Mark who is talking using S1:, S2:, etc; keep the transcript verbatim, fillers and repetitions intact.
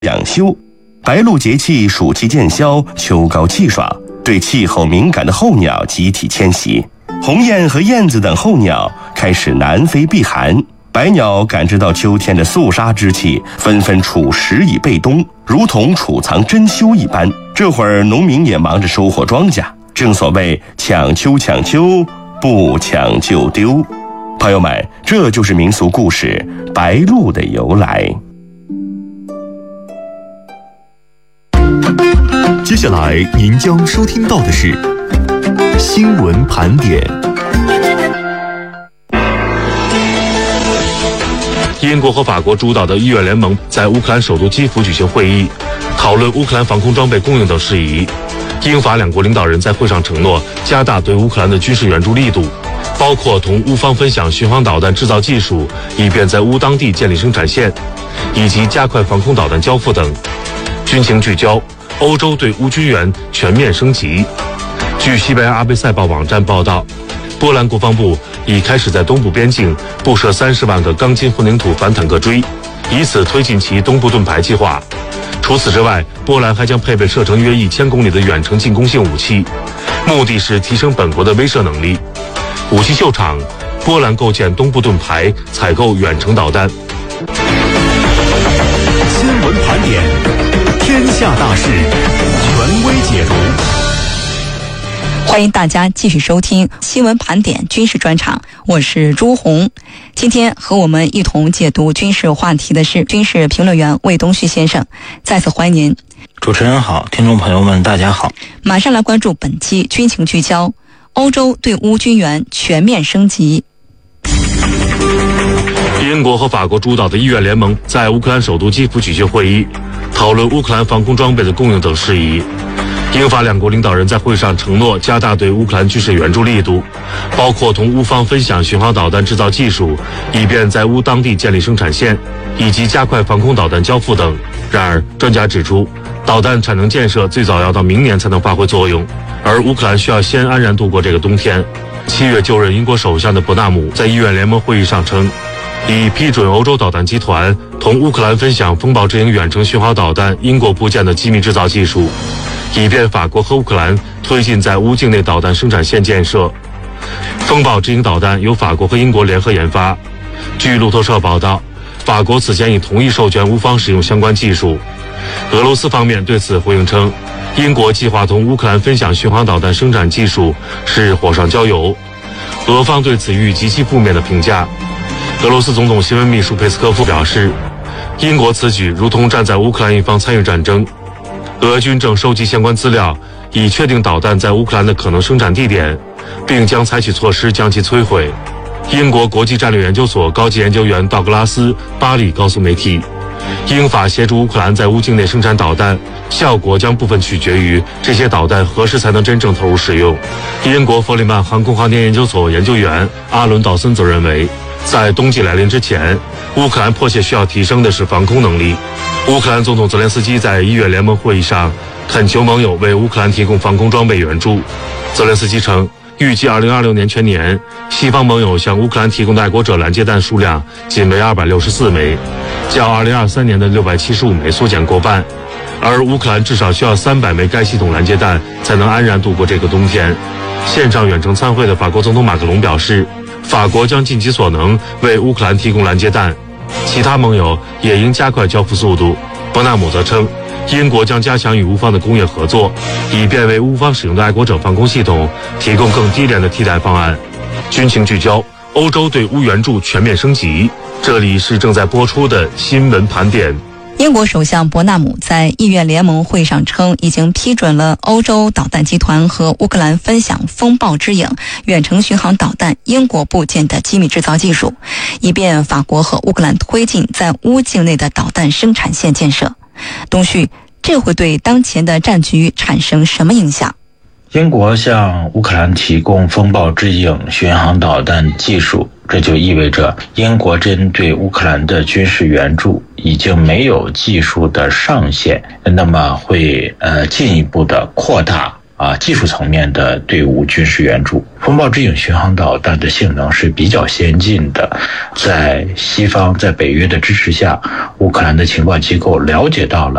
S1: 养修。白露节气暑气渐消，秋高气爽，对气候敏感的候鸟集体迁徙，鸿雁和燕子等候鸟开始南飞避寒。白鸟感知到秋天的肃杀之气，纷纷储食以备冬，如同储藏珍馐一般。这会儿农民也忙着收获庄稼，正所谓抢秋抢秋，不抢就丢。朋友们，这就是民俗故事白露的由来。
S2: 接下来您将收听到的是新闻盘点。
S3: 英国和法国主导的医院联盟在乌克兰首都基辅举行会议，讨论乌克兰防空装备供应等事宜。英法两国领导人在会上承诺加大对乌克兰的军事援助力度，包括同乌方分享巡航导弹制造技术，以便在乌当地建立生产线，以及加快防空导弹交付等。军情聚焦：欧洲对乌军援全面升级。据西班牙阿贝塞报网站报道，波兰国防部已开始在东部边境布设三十万个钢筋混凝土反坦克锥，以此推进其东部盾牌计划。除此之外，波兰还将配备射程约一千公里的远程进攻性武器，目的是提升本国的威慑能力。武器秀场，波兰构建东部盾牌，采购远程导弹。
S2: 新闻盘点，天下大事，权威解读。
S4: 欢迎大家继续收听新闻盘点军事专场，我是朱红。今天和我们一同解读军事话题的是军事评论员魏东旭先生，再次欢迎您。
S5: 主持人好，听众朋友们大家好。
S4: 马上来关注本期军情聚焦：欧洲对乌军援全面升级。
S3: 英国和法国主导的医院联盟在乌克兰首都基辅举行会议，讨论乌克兰防空装备的供应等事宜。英法两国领导人在会上承诺加大对乌克兰军事援助力度，包括同乌方分享巡航导弹制造技术，以便在乌当地建立生产线，以及加快防空导弹交付等。然而，专家指出，导弹产能建设最早要到明年才能发挥作用，而乌克兰需要先安然度过这个冬天。七月就任英国首相的伯纳姆在医院联盟会议上称，已批准欧洲导弹集团同乌克兰分享风暴之鹰远程巡航导弹英国部件的机密制造技术，以便法国和乌克兰推进在乌境内导弹生产线建设。风暴之鹰导弹由法国和英国联合研发。据路透社报道，法国此前已同意授权乌方使用相关技术。俄罗斯方面对此回应称，英国计划同乌克兰分享巡航导弹生产技术是火上浇油。俄方对此予以极其负面的评价。俄罗斯总统新闻秘书佩斯科夫表示，英国此举如同站在乌克兰一方参与战争。俄军正收集相关资料，以确定导弹在乌克兰的可能生产地点，并将采取措施将其摧毁。英国国际战略研究所高级研究员道格拉斯·巴里告诉媒体，英法协助乌克兰在乌境内生产导弹，效果将部分取决于这些导弹何时才能真正投入使用。英国弗里曼航空航天研究所研究员阿伦·道森则认为，在冬季来临之前，乌克兰迫切需要提升的是防空能力。乌克兰总统泽连斯基在医院联盟会议上恳求盟友为乌克兰提供防空装备援助。泽连斯基称，预计二零二六年全年，西方盟友向乌克兰提供的爱国者拦截弹数量仅为二百六十四枚，较二零二三年的六百七十五枚缩减过半。而乌克兰至少需要三百枚该系统拦截弹才能安然度过这个冬天。线上远程参会的法国总统马克龙表示，法国将尽其所能为乌克兰提供拦截弹，其他盟友也应加快交付速度。伯纳姆则称，英国将加强与乌方的工业合作，以便为乌方使用的爱国者防空系统提供更低廉的替代方案。军情聚焦：欧洲对乌援助全面升级。这里是正在播出的新闻盘点。
S4: 英国首相伯纳姆在议院联盟会上称，已经批准了欧洲导弹集团和乌克兰分享风暴之影远程巡航导弹英国部件的机密制造技术，以便法国和乌克兰推进在乌境内的导弹生产线建设。东旭，这会对当前的战局产生什么影响？
S5: 英国向乌克兰提供风暴之影巡航导弹技术，这就意味着英国针对乌克兰的军事援助已经没有技术的上限，那么会呃进一步的扩大啊技术层面的对乌军事援助。风风暴之影巡航导弹的性能是比较先进的，在西方在北约的支持下，乌克兰的情报机构了解到了